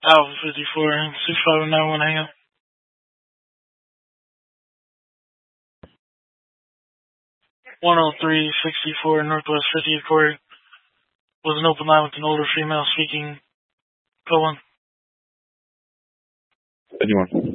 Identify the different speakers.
Speaker 1: Alpha 54, 6591 AM. (10364) Northwest 50th Court. Was an open line with an older female speaking. Go on.
Speaker 2: 51.